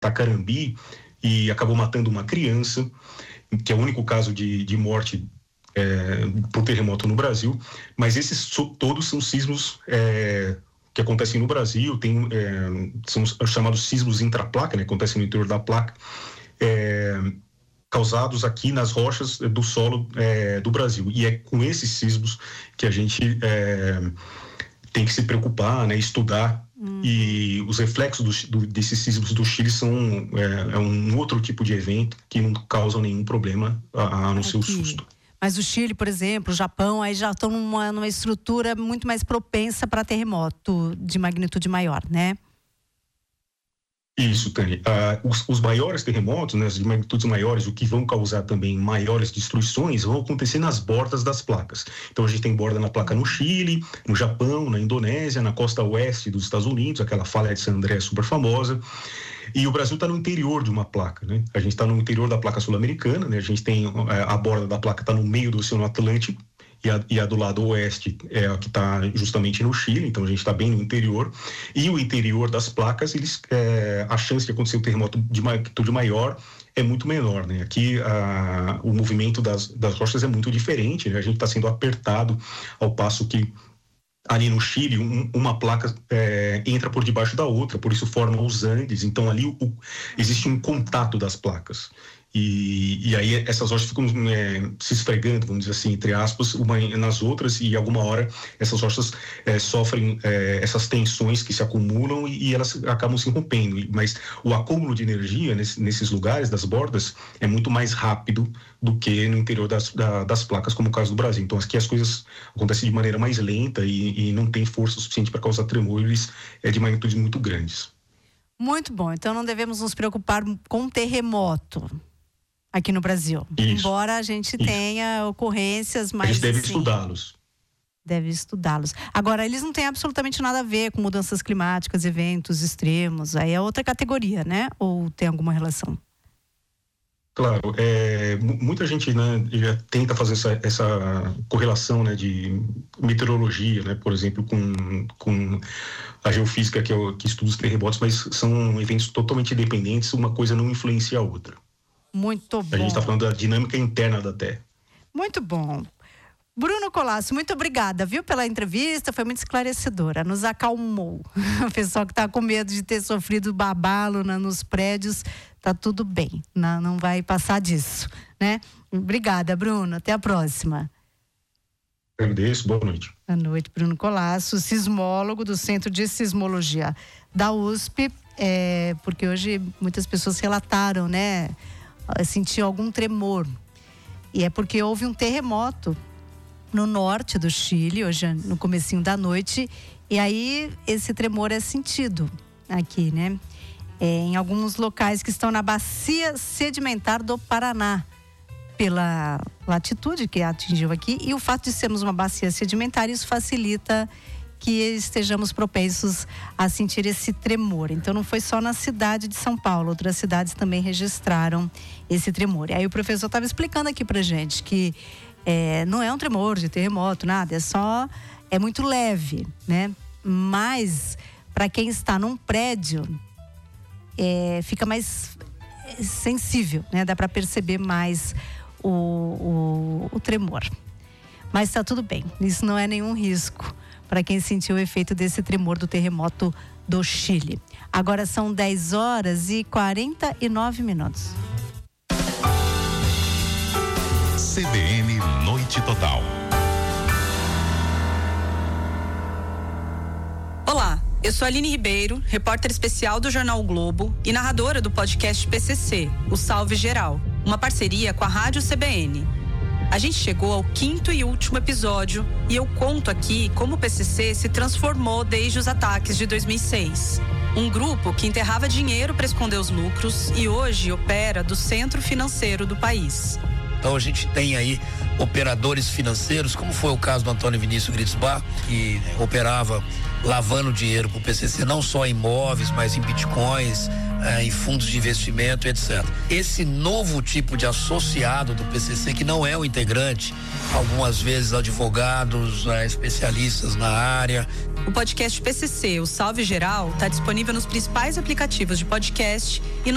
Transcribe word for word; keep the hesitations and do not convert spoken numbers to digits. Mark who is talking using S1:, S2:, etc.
S1: Tacarambi e acabou matando uma criança, que é o único caso de, de morte é, por terremoto no Brasil. Mas esses so, todos são sismos é, que acontecem no Brasil, tem, é, são os chamados sismos intraplaca, né, acontecem no interior da placa, é, causados aqui nas rochas do solo é, do Brasil. E é com esses sismos que a gente é, tem que se preocupar, né, estudar. Hum. E os reflexos do, do, desses sismos do Chile são é, é um outro tipo de evento que não causam nenhum problema a, a não ser o susto.
S2: Mas o Chile, por exemplo, o Japão, aí já estão numa, numa estrutura muito mais propensa para terremoto de magnitude maior, né?
S1: Isso, Tânia. Ah, os, os maiores terremotos, né, de magnitudes maiores, o que vão causar também maiores destruições, vão acontecer nas bordas das placas. Então a gente tem borda na placa no Chile, no Japão, na Indonésia, na costa oeste dos Estados Unidos, aquela falha de San André super famosa. E o Brasil está no interior de uma placa, né? A gente está no interior da placa sul-americana, né? A gente tem a borda da placa está no meio do Oceano Atlântico. E a, e a do lado oeste é a que está justamente no Chile, então a gente está bem no interior. E o interior das placas, eles, é, a chance de acontecer um terremoto de magnitude maior é muito menor, né? Aqui a, o movimento das, das rochas é muito diferente, né? A gente está sendo apertado, ao passo que ali no Chile, um, uma placa é, entra por debaixo da outra, por isso forma os Andes, então ali o, existe um contato das placas. E, e aí essas rochas ficam é, se esfregando, vamos dizer assim, entre aspas, uma nas outras, e alguma hora essas rochas é, sofrem é, essas tensões que se acumulam e, e elas acabam se rompendo. Mas o acúmulo de energia nesse, nesses lugares, das bordas, é muito mais rápido do que no interior das, da, das placas, como o caso do Brasil. Então aqui as coisas acontecem de maneira mais lenta e, e não tem força suficiente para causar tremores é, de magnitudes muito grandes.
S2: Muito bom, então não devemos nos preocupar com terremoto aqui no Brasil. Isso. Embora a gente Isso. tenha ocorrências, mas...
S1: A gente deve
S2: sim,
S1: estudá-los.
S2: Deve estudá-los. Agora, eles não têm absolutamente nada a ver com mudanças climáticas, eventos extremos, aí é outra categoria, né? Ou tem alguma relação?
S1: Claro, é, muita gente, né, já tenta fazer essa, essa correlação, né, de meteorologia, né, por exemplo, com, com a geofísica, que, é o, que estuda os terremotos, mas são eventos totalmente independentes, uma coisa não influencia a outra.
S2: Muito bom.
S1: A gente está falando da dinâmica interna da Terra.
S2: Muito bom. Bruno Colasso, muito obrigada, viu, pela entrevista, foi muito esclarecedora, nos acalmou. O pessoal que está com medo de ter sofrido babalo na, nos prédios, tá tudo bem, não, não vai passar disso, né? Obrigada, Bruno, até a próxima.
S1: Agradeço, boa noite.
S2: Boa noite, Bruno Colasso, sismólogo do Centro de Sismologia da U S P, é, porque hoje muitas pessoas relataram, né, sentiu algum tremor, e é porque houve um terremoto no norte do Chile, hoje no comecinho da noite, e aí esse tremor é sentido aqui, né? É, em alguns locais que estão na bacia sedimentar do Paraná, pela latitude que atingiu aqui, e o fato de sermos uma bacia sedimentar, isso facilita que estejamos propensos a sentir esse tremor. Então não foi só na cidade de São Paulo, outras cidades também registraram esse tremor. E aí o professor estava explicando aqui pra gente que é, não é um tremor de terremoto, nada, é só, é muito leve, né? Mas para quem está num prédio, é, fica mais sensível, né? Dá para perceber mais o, o, o tremor. Mas está tudo bem, isso não é nenhum risco para quem sentiu o efeito desse tremor do terremoto do Chile. Agora são dez horas e quarenta e nove minutos.
S3: C B N Noite Total.
S4: Olá, eu sou Aline Ribeiro, repórter especial do Jornal o Globo e narradora do podcast P C C, o Salve Geral, uma parceria com a Rádio C B N. A gente chegou ao quinto e último episódio e eu conto aqui como o P C C se transformou desde os ataques de dois mil e seis. Um grupo que enterrava dinheiro para esconder os lucros e hoje opera do centro financeiro do país.
S5: Então a gente tem aí operadores financeiros, como foi o caso do Antônio Vinícius Gritzbach, que operava lavando dinheiro para o P C C, não só em imóveis, mas em bitcoins, eh, em fundos de investimento, etcétera. Esse novo tipo de associado do P C C, que não é o integrante, algumas vezes advogados, eh, especialistas na área.
S4: O podcast P C C, o Salve Geral, está disponível nos principais aplicativos de podcast e no